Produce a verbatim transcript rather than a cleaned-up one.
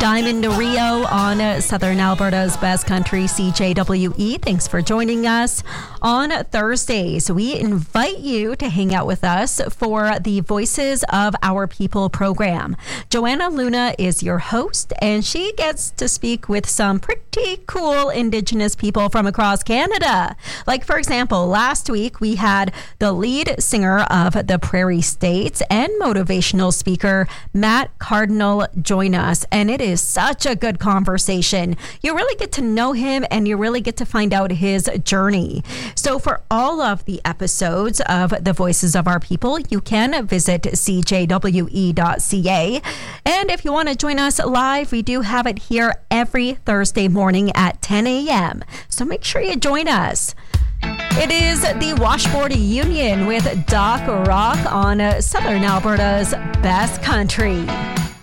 Diamond Rio on Southern Alberta's Best Country, C J W E. Thanks for joining us on Thursdays. We invite you to hang out with us for the Voices of Our People program. Joanna Luna is your host, and she gets to speak with some pretty cool Indigenous people from across Canada. Like, for example, last week we had the lead singer of the Prairie States and motivational speaker Matt Cardinal join us, and it is such a good conversation. You really get to know him, and you really get to find out his journey. So for all of the episodes of the Voices of Our People, you can visit c j w e dot c a. And if you want to join us live, we do have it here every Thursday morning at ten a.m. So make sure you join us. It is the Washboard Union with Doc Rock on Southern Alberta's Best Country.